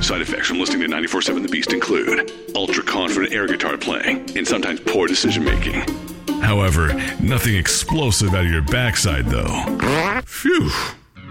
Side effects from listening to 94.7 The Beast include ultra-confident air guitar playing and sometimes poor decision-making. However, nothing explosive out of your backside, though. Phew.